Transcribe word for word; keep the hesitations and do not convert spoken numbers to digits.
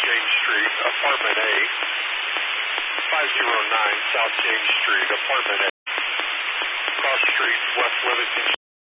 James Street, Apartment A, five oh nine South James Street, Apartment A, cross street, West Livingston